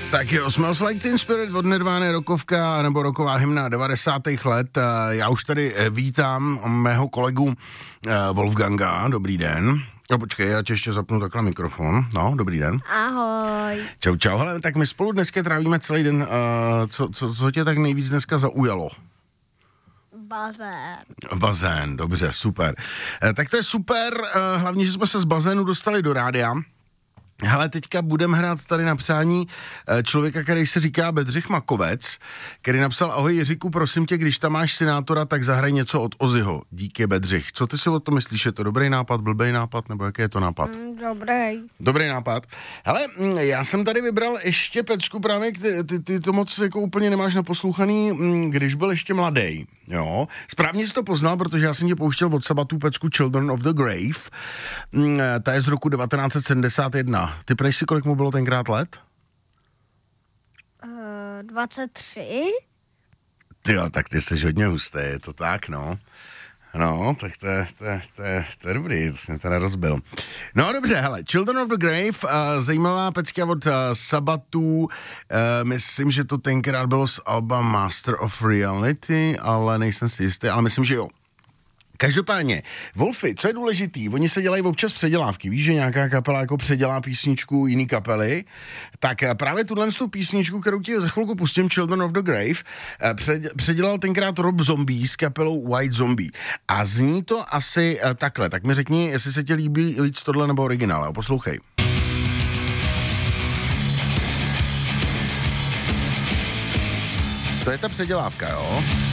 Tak jo, Smells Like Teen Spirit od Nirvány, rokovka nebo roková hymna 90. let. Já už tady vítám mého kolegu Wolfganga, dobrý den. No počkej, já tě ještě zapnu takhle mikrofon. No, dobrý den. Ahoj. Čau, čau. Hele, tak my spolu dneska trávíme celý den. Co tě tak nejvíc dneska zaujalo? Bazén, dobře, super. Tak to je super, hlavně, že jsme se z bazénu dostali do rádia. Hele, teďka budeme hrát tady na přání člověka, který se říká Bedřich Makovec, který napsal: ahoj Jiříku, prosím tě, když tam máš senátora, tak zahraj něco od Ozzyho. Díky, Bedřich. Co ty si o tom myslíš? Je to dobrý nápad, blbej nápad, nebo jaký je to nápad? Dobrý nápad. Hele, já jsem tady vybral ještě pecku právě, ty to moc jako úplně nemáš naposlouchaný, když byl ještě mladý. Jo, správně jsi to poznal, protože já jsem tě pouštěl od Sabbatů pecku Children of the Grave. Ta je z roku 1971. Ty pneš si, kolik mu bylo tenkrát let? 23. Tyjo, tak ty jsi hodně hustý, je to tak, no. No, tak to je dobrý, to jsi mě teda rozbil. No dobře, hele, Children of the Grave, zajímavá pecka od Sabbatů, myslím, že to tenkrát bylo z alba Master of Reality, ale nejsem si jistý, ale myslím, že jo. Každopádně, Wolfy, co je důležitý, oni se dělají občas předělávky, víš, že nějaká kapela jako předělá písničku jiný kapely, tak právě tuhle písničku, kterou ti za chvilku pustím, Children of the Grave, předělal tenkrát Rob Zombie s kapelou White Zombie a zní to asi takhle, tak mi řekni, jestli se ti líbí víc tohle nebo originál, poslouchej. To je ta předělávka, jo?